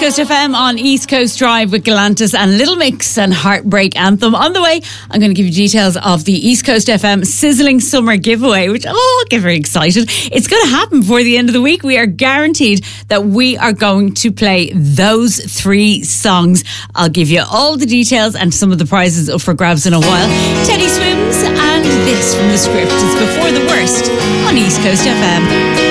Coast FM on East Coast Drive with Galantis and Little Mix and Heartbreak Anthem. On the way, I'm going to give you details of the East Coast FM Sizzling Summer Giveaway, which, get very excited. It's going to happen before the end of the week. We are guaranteed that we are going to play those 3 songs. I'll give you all the details and some of the prizes up for grabs in a while. Teddy Swims and this from the script is Before the Worst on East Coast FM.